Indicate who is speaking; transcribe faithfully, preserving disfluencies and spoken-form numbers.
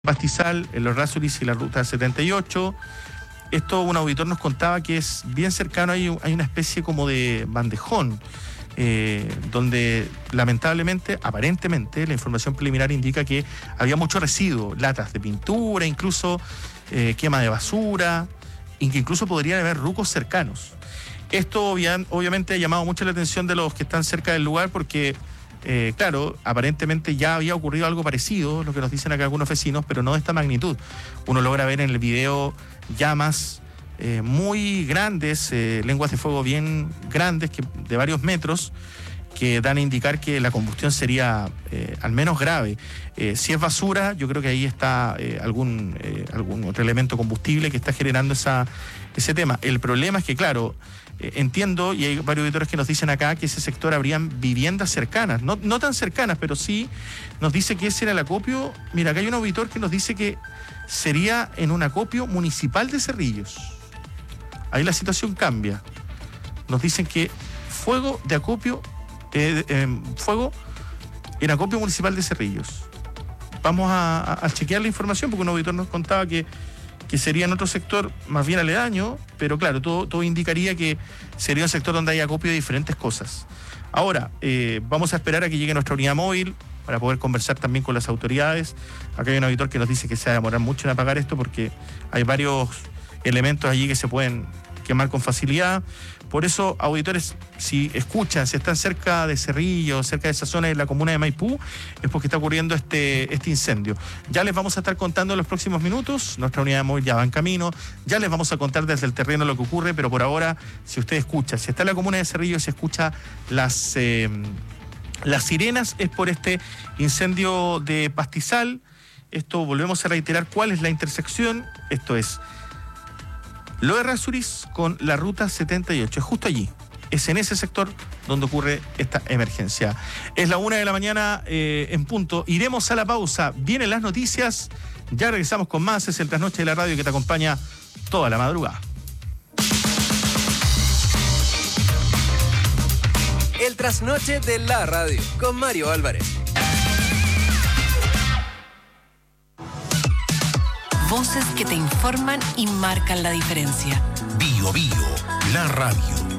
Speaker 1: Pastizal, en los Errázuriz y la ruta setenta y ocho. Esto un auditor nos contaba que es bien cercano, hay, hay una especie como de bandejón, eh, donde lamentablemente, aparentemente, la información preliminar indica que había mucho residuo, latas de pintura, incluso eh, quema de basura, y que incluso podrían haber rucos cercanos. Esto obvia, obviamente ha llamado mucho la atención de los que están cerca del lugar porque... Eh, claro, aparentemente ya había ocurrido algo parecido, lo que nos dicen acá algunos vecinos, pero no de esta magnitud. Uno logra ver en el video llamas eh, muy grandes, eh, lenguas de fuego bien grandes, que, de varios metros, que dan a indicar que la combustión sería eh, al menos grave. Eh, si es basura, yo creo que ahí está eh, algún, eh, algún otro elemento combustible que está generando esa, ese tema. El problema es que, claro, eh, entiendo, y hay varios auditores que nos dicen acá que ese sector habrían viviendas cercanas, no, no tan cercanas, pero sí nos dice que ese era el acopio. Mira, acá hay un auditor que nos dice que sería en un acopio municipal de Cerrillos. Ahí la situación cambia. Nos dicen que fuego de acopio Eh, eh, fuego en acopio municipal de Cerrillos. Vamos a, a, a chequear la información porque un auditor nos contaba que, que sería en otro sector más bien aledaño, pero claro, todo, todo indicaría que sería un sector donde hay acopio de diferentes cosas. Ahora, eh, vamos a esperar a que llegue nuestra unidad móvil para poder conversar también con las autoridades. Acá hay un auditor que nos dice que se va a demorar mucho en apagar esto porque hay varios elementos allí que se pueden quemar con facilidad. Por eso, auditores, si escuchan, si están cerca de Cerrillo, cerca de esa zona de la comuna de Maipú, es porque está ocurriendo este, este incendio. Ya les vamos a estar contando en los próximos minutos, nuestra unidad móvil ya va en camino, ya les vamos a contar desde el terreno lo que ocurre, pero por ahora, si usted escucha, si está en la comuna de Cerrillo, si escucha las, eh, las sirenas, es por este incendio de pastizal. Esto, volvemos a reiterar cuál es la intersección, esto es Los Errázuriz con la ruta setenta y ocho, es justo allí, es en ese sector donde ocurre esta emergencia. Es la una de la mañana eh, en punto, iremos a la pausa, vienen las noticias, ya regresamos con más, es el Trasnoche de la Radio que te acompaña toda la madrugada.
Speaker 2: El Trasnoche de la Radio con Mario Álvarez.
Speaker 3: Voces que te informan y marcan la diferencia.
Speaker 4: Bio Bio, la radio.